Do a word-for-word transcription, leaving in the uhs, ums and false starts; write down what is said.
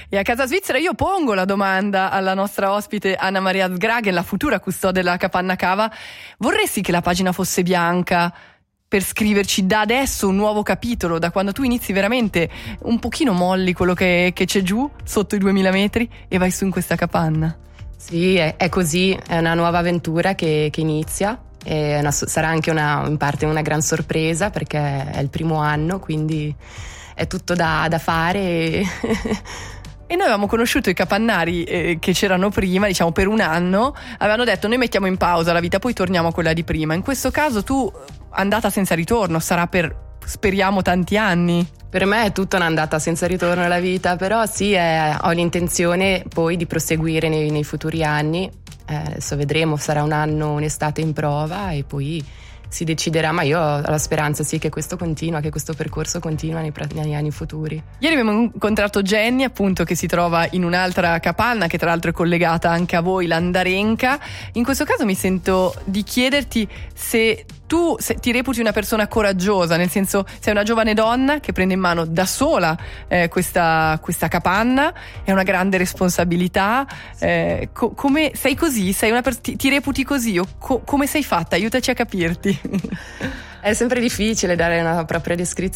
E a Casa Svizzera io pongo la domanda alla nostra ospite Anna Maria Sgragen, la futura custode della Capanna Cava: vorresti che la pagina fosse bianca per scriverci da adesso un nuovo capitolo, da quando tu inizi veramente un pochino molli quello che, che c'è giù sotto i duemila metri e vai su in questa capanna? Sì, è, è così, è una nuova avventura che, che inizia. È una, sarà anche una, in parte una gran sorpresa, perché è il primo anno, quindi è tutto da, da fare e... E noi avevamo conosciuto i capannari eh, che c'erano prima, diciamo per un anno, avevano detto noi mettiamo in pausa la vita, poi torniamo a quella di prima. In questo caso tu, andata senza ritorno, sarà per, speriamo, tanti anni. Per me è tutta un'andata senza ritorno la vita, però sì, eh, ho l'intenzione poi di proseguire nei, nei futuri anni. Eh, adesso vedremo, sarà un anno, un'estate in prova e poi si deciderà, ma io ho la speranza sì che questo continua, che questo percorso continua nei, negli anni futuri. Ieri abbiamo incontrato Jenny, appunto, che si trova in un'altra capanna che tra l'altro è collegata anche a voi, l'Andarenka. In questo caso mi sento di chiederti se tu se ti reputi una persona coraggiosa, nel senso sei una giovane donna che prende in mano da sola eh, questa, questa capanna, è una grande responsabilità, eh, co- come sei così? Sei una pers- ti, ti reputi così o co- come sei fatta? Aiutaci a capirti. È sempre difficile dare una propria descrizione